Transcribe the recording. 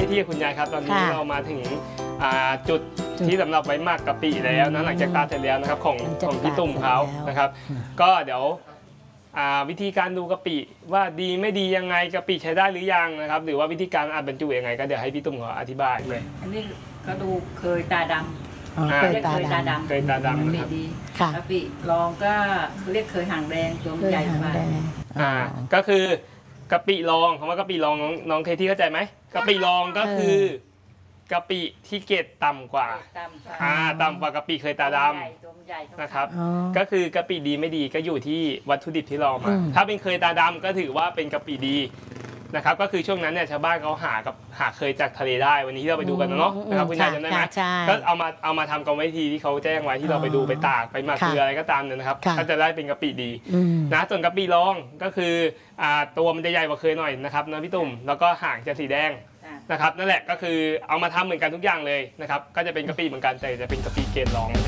ที่คุณยายครับตอนนี้เรามาถึงจุดที่สำหรับไว้หมักกะปิแล้วนะหลังจากตากเสร็จแล้วนะครับของพี่ตุ่มเขานะครับก็เดี๋ยววิธีการดูกะปิว่าดีไม่ดียังไงกะปิใช้ได้หรือยังนะครับหรือว่าวิธีการอัดบรรจุยังไงก็เดี๋ยวให้พี่ตุ่มเขาอธิบายเลยอันนี้ก็ดูเคยตาดำเคยตาดเคยตาดำนะครับกะปิลองก็เรียกเคยหางแดงตัวใหญ่กว่าก็คือกะปิลองคำว่ากะปิลองน้องเคที่เข้าใจไหมกะปิลองก็คือกะปิที่เกรดต่ำกว่าต่ำกว่ากะปิเคยตาดำนะครับก็คือกะปิดีไม่ดีก็อยู่ที่วัตถุดิบที่เรามาถ้าเป็นเคยตาดำก็ถือว่าเป็นกะปิดีนะครับก็คือช่วงนั้นเนี่ยชาวบ้านเขาหาเคยจากทะเลได้วันนี้ที่เราไปดูกันเนาะนะครับคุณยายจำได้ไหมก็เอามาทำกรรมวิธีที่เขาแจ้งไว้ที่เราไปดูไปตากไปหมักเกลืออะไรก็ตามเนี่ยนะครับก็จะได้เป็นกะปิดีนะส่วนกะปิลองก็คือตัวมันจะใหญ่กว่าเคยหน่อยนะครับนะพี่ตุ่มแล้วก็หางจะสีแดงนะครับนั่นแหละก็คือเอามาทำเหมือนกันทุกอย่างเลยนะครับก็จะเป็นกะปิเหมือนกันแต่จะเป็นกะปิเกรดรอง